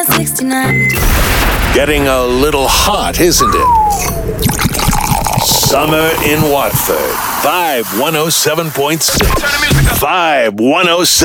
69. Getting a little hot, isn't it? Summer in Watford. Vibe 107.6. Vibe 107.